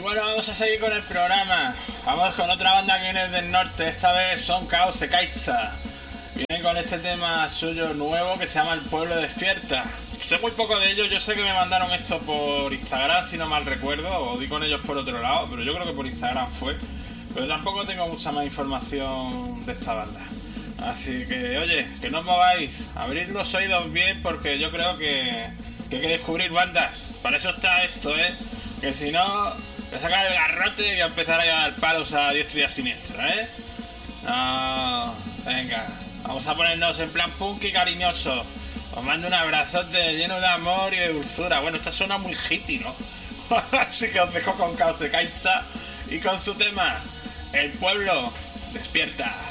Bueno, vamos a seguir con el programa. Vamos con otra banda que viene del norte. Esta vez son Chaos Ekaitza. Vienen con este tema suyo nuevo que se llama El Pueblo Despierta. Sé muy poco de ellos. Yo sé que me mandaron esto por Instagram, si no mal recuerdo, o di con ellos por otro lado, pero yo creo que por Instagram fue. Pero tampoco tengo mucha más información de esta banda. Así que, oye, que no os mováis. Abrid los oídos bien porque yo creo que hay que descubrir bandas. Para eso está esto, que si no, voy a sacar el garrote y voy a empezar a dar palos a diestro y a siniestro, No, venga, vamos a ponernos en plan punk y cariñoso. Os mando un abrazote lleno de amor y de dulzura. Bueno, esta suena muy hippie, ¿no? Así que os dejo con Chaos Ekaitza y con su tema El Pueblo Despierta.